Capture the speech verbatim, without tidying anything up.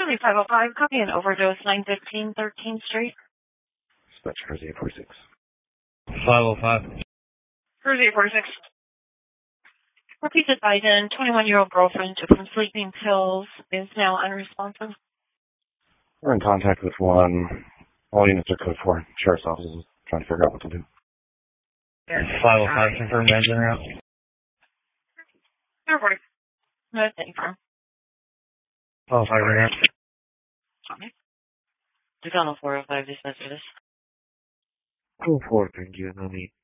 Philly five oh five, copy an overdose, nine fifteen thirteenth Street. Dispatch Cruise eight four six. five oh five. Cruise eight four six. Repeated Biden, twenty-one-year-old girlfriend took some sleeping pills, is now unresponsive. We're in contact with one. All units are code four. Sheriff's office is trying to figure out what to do. five oh five, confirmed engine route. Airport. No, it's any firm. five oh five, right now. Okay. Develop four oh five, dispatch this. Code four, thank you, no need.